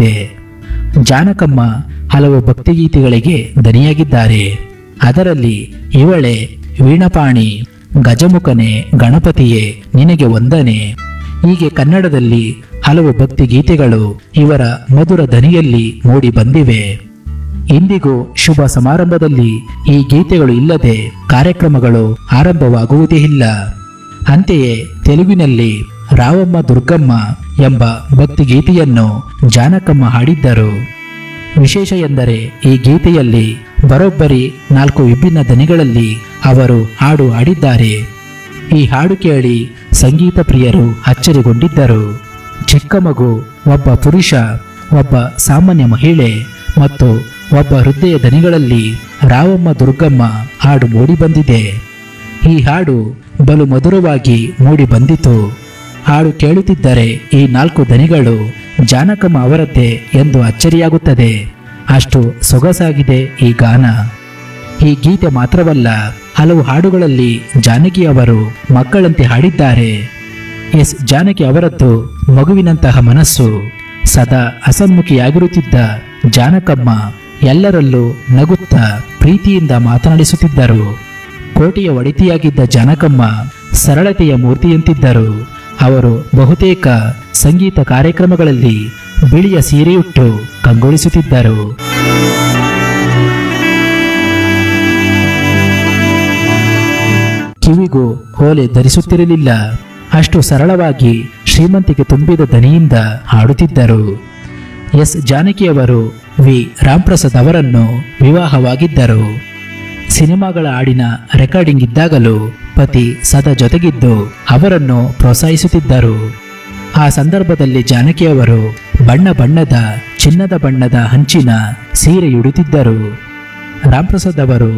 ಗಳಿಸಿದೆ. ಜಾನಕಮ್ಮ ಹಲವು ಭಕ್ತಿಗೀತೆಗಳಿಗೆ ದನಿಯಾಗಿದ್ದಾರೆ. ಅದರಲ್ಲಿ ಇವಳೆ ವೀಣಪಾಣಿ, ಗಜಮುಖನೆ, ಗಣಪತಿಯೇ ನಿನಗೆ ವಂದನೆ, ಹೀಗೆ ಕನ್ನಡದಲ್ಲಿ ಹಲವು ಭಕ್ತಿ ಗೀತೆಗಳು ಇವರ ಮಧುರ ಧ್ವನಿಯಲ್ಲಿ ಮೂಡಿ ಬಂದಿವೆ. ಇಂದಿಗೂ ಶುಭ ಸಮಾರಂಭದಲ್ಲಿ ಈ ಗೀತೆಗಳು ಇಲ್ಲದೆ ಕಾರ್ಯಕ್ರಮಗಳು ಆರಂಭವಾಗುವುದೇ ಇಲ್ಲ. ಅಂತೆಯೇ ತೆಲುಗಿನಲ್ಲಿ ರಾವಮ್ಮ ದುರ್ಗಮ್ಮ ಎಂಬ ಭಕ್ತಿ ಗೀತೆಯನ್ನು ಜಾನಕಮ್ಮ ಹಾಡಿದ್ದರು. ವಿಶೇಷ ಎಂದರೆ ಈ ಗೀತೆಯಲ್ಲಿ ಬರೋಬ್ಬರಿ 4 ವಿಭಿನ್ನ ದನಿಗಳಲ್ಲಿ ಅವರು ಹಾಡು ಹಾಡಿದ್ದಾರೆ. ಈ ಹಾಡು ಕೇಳಿ ಸಂಗೀತ ಪ್ರಿಯರು ಅಚ್ಚರಿಗೊಂಡಿದ್ದರು. ಚಿಕ್ಕ ಮಗು, ಒಬ್ಬ ಪುರುಷ, ಒಬ್ಬ ಸಾಮಾನ್ಯ ಮಹಿಳೆ ಮತ್ತು ಒಬ್ಬ ಹೃದಯ ದನಿಗಳಲ್ಲಿ ರಾವಮ್ಮ ದುರ್ಗಮ್ಮ ಹಾಡು ಮೂಡಿ ಬಂದಿದೆ. ಈ ಹಾಡು ಬಲು ಮಧುರವಾಗಿ ಮೂಡಿ ಬಂದಿತು. ಹಾಡು ಕೇಳುತ್ತಿದ್ದರೆ ಈ 4 ದನಿಗಳು ಜಾನಕಮ್ಮ ಅವರದ್ದೇ ಎಂದು ಅಚ್ಚರಿಯಾಗುತ್ತದೆ. ಅಷ್ಟು ಸೊಗಸಾಗಿದೆ ಈ ಗಾನ. ಈ ಗೀತೆ ಮಾತ್ರವಲ್ಲ, ಹಲವು ಹಾಡುಗಳಲ್ಲಿ ಜಾನಕಿ ಅವರು ಮಕ್ಕಳಂತೆ ಹಾಡಿದ್ದಾರೆ. ಎಸ್ ಜಾನಕಿ ಅವರದ್ದು ಮಗುವಿನಂತಹ ಮನಸ್ಸು. ಸದಾ ಹಸನ್ಮುಖಿಯಾಗಿರುತ್ತಿದ್ದ ಜಾನಕಮ್ಮ ಎಲ್ಲರಲ್ಲೂ ನಗುತ್ತಾ ಪ್ರೀತಿಯಿಂದ ಮಾತನಾಡಿಸುತ್ತಿದ್ದರು. ಕೋಟೆಯ ಒಡೆತಿಯಾಗಿದ್ದ ಜಾನಕಮ್ಮ ಸರಳತೆಯ ಮೂರ್ತಿಯಂತಿದ್ದರು. ಅವರು ಬಹುತೇಕ ಸಂಗೀತ ಕಾರ್ಯಕ್ರಮಗಳಲ್ಲಿ ಬಿಳಿಯ ಸೀರೆಯುಟ್ಟು ಕಂಗೊಳಿಸುತ್ತಿದ್ದರು. ಕಿವಿಗೂ ಓಲೆ ಧರಿಸುತ್ತಿರಲಿಲ್ಲ. ಅಷ್ಟು ಸರಳವಾಗಿ ಶ್ರೀಮಂತಿಕೆ ತುಂಬಿದ ದನಿಯಿಂದ ಹಾಡುತ್ತಿದ್ದರು. ಎಸ್ ಜಾನಕಿಯವರು ವಿ ರಾಮ್ಪ್ರಸಾದ್ ಅವರನ್ನು ವಿವಾಹವಾಗಿದ್ದರು. ಸಿನಿಮಾಗಳ ಹಾಡಿನ ರೆಕಾರ್ಡಿಂಗ್ ಇದ್ದಾಗಲೂ ಪತಿ ಸದಾ ಜೊತೆಗಿದ್ದು ಅವರನ್ನು ಪ್ರೋತ್ಸಾಹಿಸುತ್ತಿದ್ದರು. ಆ ಸಂದರ್ಭದಲ್ಲಿ ಜಾನಕಿಯವರು ಬಣ್ಣ ಬಣ್ಣದ ಚಿನ್ನದ ಬಣ್ಣದ ಹಂಚಿನ ಸೀರೆಯುಡುತ್ತಿದ್ದರು. ರಾಮ್ಪ್ರಸಾದ್ ಅವರು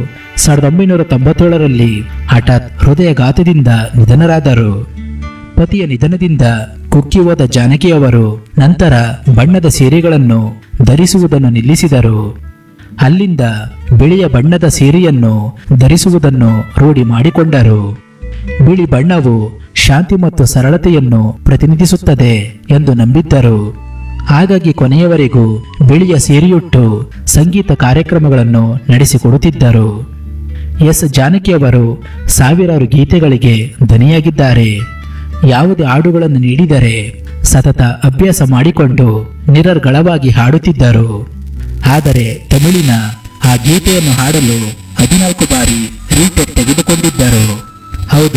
1997ರಲ್ಲಿ ಹಠಾತ್ ಹೃದಯಘಾತದಿಂದ ನಿಧನರಾದರು. ಪತಿಯ ನಿಧನದಿಂದ ಕುಗ್ಗಿ ಹೋದ ಜಾನಕಿಯವರು ನಂತರ ಬಣ್ಣದ ಸೀರೆಗಳನ್ನು ಧರಿಸುವುದನ್ನು ನಿಲ್ಲಿಸಿದರು. ಅಲ್ಲಿಂದ ಬಿಳಿಯ ಬಣ್ಣದ ಸೀರೆಯನ್ನು ಧರಿಸುವುದನ್ನು ರೂಢಿ ಮಾಡಿಕೊಂಡರು. ಬಿಳಿ ಬಣ್ಣವು ಶಾಂತಿ ಮತ್ತು ಸರಳತೆಯನ್ನು ಪ್ರತಿನಿಧಿಸುತ್ತದೆ ಎಂದು ನಂಬಿದ್ದರು. ಹಾಗಾಗಿ ಕೊನೆಯವರೆಗೂ ಬಿಳಿಯ ಸೀರೆಯುಟ್ಟು ಸಂಗೀತ ಕಾರ್ಯಕ್ರಮಗಳನ್ನು ನಡೆಸಿಕೊಡುತ್ತಿದ್ದರು. ಎಸ್ ಜಾನಕಿಯವರು ಸಾವಿರಾರು ಗೀತೆಗಳಿಗೆ ಧ್ವನಿಯಾಗಿದ್ದಾರೆ. ಯಾವುದೇ ಹಾಡುಗಳನ್ನು ನೀಡಿದರೆ ಸತತ ಅಭ್ಯಾಸ ಮಾಡಿಕೊಂಡು ನಿರರ್ಗಳವಾಗಿ ಹಾಡುತ್ತಿದ್ದರು. ಆದರೆ ತಮಿಳಿನ ಆ ಗೀತೆಯನ್ನು ಹಾಡಲು 14 ಬಾರಿ ರೀಟೇಕ್ ತೆಗೆದುಕೊಂಡಿದ್ದರು. ಹೌದು,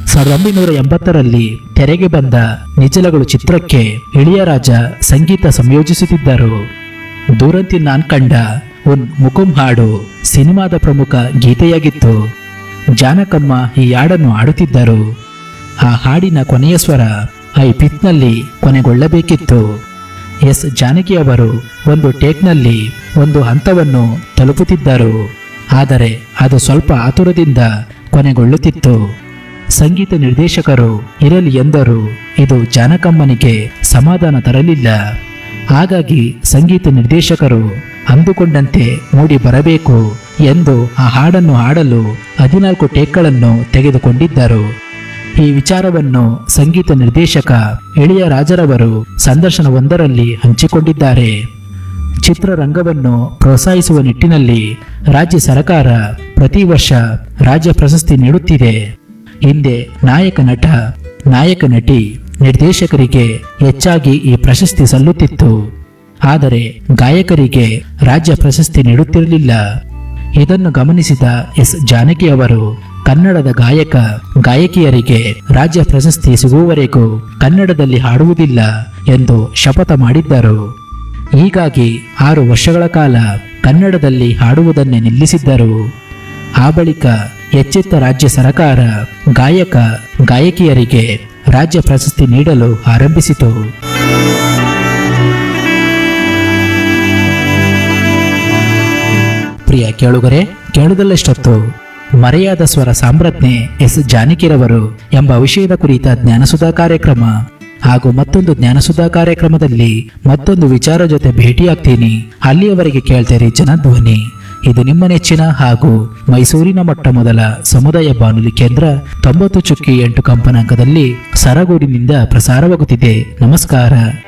1980ರಲ್ಲಿ ತೆರೆಗೆ ಬಂದ ನಿಜಲಗಳು ಚಿತ್ರಕ್ಕೆ ಇಳಿಯರಾಜ ಸಂಗೀತ ಸಂಯೋಜಿಸುತ್ತಿದ್ದರು. ದೂರಂತಿ ನಾನ್ ಕಂಡ ಉನ್ ಮುಕುಂ ಹಾಡು ಸಿನಿಮಾದ ಪ್ರಮುಖ ಗೀತೆಯಾಗಿತ್ತು. ಜಾನಕಮ್ಮ ಈ ಹಾಡನ್ನು ಹಾಡುತ್ತಿದ್ದರು. ಆ ಹಾಡಿನ ಕೊನೆಯ ಸ್ವರ ಐ ಪಿತ್ನಲ್ಲಿ ಕೊನೆಗೊಳ್ಳಬೇಕಿತ್ತು. ಎಸ್ ಜಾನಕಿ ಅವರು ಒಂದು ಟೇಕ್ನಲ್ಲಿ ಒಂದು ಹಂತವನ್ನು ತಲುಪುತ್ತಿದ್ದರು. ಆದರೆ ಅದು ಸ್ವಲ್ಪ ಆತುರದಿಂದ ಕೊನೆಗೊಳ್ಳುತ್ತಿತ್ತು. ಸಂಗೀತ ನಿರ್ದೇಶಕರು ಇರಲಿ ಎಂದರು. ಇದು ಜಾನಕಮ್ಮನಿಗೆ ಸಮಾಧಾನ ತರಲಿಲ್ಲ. ಹಾಗಾಗಿ ಸಂಗೀತ ನಿರ್ದೇಶಕರು ಅಂದುಕೊಂಡಂತೆ ಮೂಡಿ ಬರಬೇಕು ಎಂದು ಆ ಹಾಡನ್ನು ಹಾಡಲು 14 ಟೇಕ್ಗಳನ್ನು ತೆಗೆದುಕೊಂಡಿದ್ದರು. ಈ ವಿಚಾರವನ್ನು ಸಂಗೀತ ನಿರ್ದೇಶಕ ಇಳಿಯರಾಜರವರು ಸಂದರ್ಶನವೊಂದರಲ್ಲಿ ಹಂಚಿಕೊಂಡಿದ್ದಾರೆ. ಚಿತ್ರರಂಗವನ್ನು ಪ್ರೋತ್ಸಾಹಿಸುವ ನಿಟ್ಟಿನಲ್ಲಿ ರಾಜ್ಯ ಸರ್ಕಾರ ಪ್ರತಿ ವರ್ಷ ರಾಜ್ಯ ಪ್ರಶಸ್ತಿ ನೀಡುತ್ತಿದೆ. ಹಿಂದೆ ನಾಯಕ ನಟ, ನಾಯಕ ನಟಿ, ನಿರ್ದೇಶಕರಿಗೆ ಹೆಚ್ಚಾಗಿ ಈ ಪ್ರಶಸ್ತಿ ಸಲ್ಲುತ್ತಿತ್ತು. ಆದರೆ ಗಾಯಕರಿಗೆ ರಾಜ್ಯ ಪ್ರಶಸ್ತಿ ನೀಡುತ್ತಿರಲಿಲ್ಲ. ಇದನ್ನು ಗಮನಿಸಿದ ಎಸ್ ಜಾನಕಿ ಅವರು ಕನ್ನಡದ ಗಾಯಕ ಗಾಯಕಿಯರಿಗೆ ರಾಜ್ಯ ಪ್ರಶಸ್ತಿ ಸಿಗುವವರೆಗೂ ಕನ್ನಡದಲ್ಲಿ ಹಾಡುವುದಿಲ್ಲ ಎಂದು ಶಪಥ ಮಾಡಿದ್ದರು. ಹೀಗಾಗಿ 6 ವರ್ಷಗಳ ಕಾಲ ಕನ್ನಡದಲ್ಲಿ ಹಾಡುವುದನ್ನೇ ನಿಲ್ಲಿಸಿದ್ದರು. ಆ ಬಳಿಕ ಎಚ್ಚೆತ್ತ ರಾಜ್ಯ ಸರ್ಕಾರ ಗಾಯಕ ಗಾಯಕಿಯರಿಗೆ ರಾಜ್ಯ ಪ್ರಶಸ್ತಿ ನೀಡಲು ಆರಂಭಿಸಿತು. ಪ್ರಿಯ ಕೇಳುಗರೆ, ಕೇಳುವುದಲ್ಲಷ್ಟೊತ್ತು ಮರೆಯಾದ ಸ್ವರ ಸಾಮ್ರಾಜ್ಞೆ ಎಸ್ ಜಾನಕಿರವರು ಎಂಬ ವಿಷಯದ ಕುರಿತ ಜ್ಞಾನಸುಧಾ ಕಾರ್ಯಕ್ರಮ ಹಾಗೂ ಮತ್ತೊಂದು ಜ್ಞಾನಸುಧಾ ಕಾರ್ಯಕ್ರಮದಲ್ಲಿ ಮತ್ತೊಂದು ವಿಚಾರ ಜೊತೆ ಭೇಟಿಯಾಗ್ತೀನಿ. ಅಲ್ಲಿಯವರೆಗೆ ಕೇಳ್ತೀರಿ ಜನಧ್ವನಿ. ಇದು ನಿಮ್ಮ ನೆಚ್ಚಿನ ಹಾಗೂ ಮೈಸೂರಿನ ಮೊಟ್ಟಮೊದಲ ಸಮುದಾಯ ಬಾನುಲಿ ಕೇಂದ್ರ 90.8 ಕಂಪನಾಂಕದಲ್ಲಿ ಸರಗೂರಿನಿಂದ ಪ್ರಸಾರವಾಗುತ್ತಿದೆ. ನಮಸ್ಕಾರ.